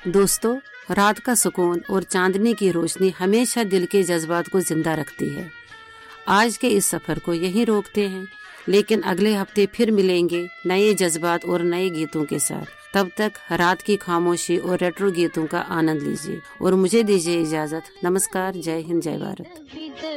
दोस्तों, रात का सुकून और चांदनी की रोशनी हमेशा दिल के जज्बात को जिंदा रखती है। आज के इस सफर को यहीं रोकते हैं, लेकिन अगले हफ्ते फिर मिलेंगे नए जज्बात और नए गीतों के साथ। तब तक रात की खामोशी और रेट्रो गीतों का आनंद लीजिए और मुझे दीजिए इजाजत। नमस्कार, जय हिंद, जय भारत।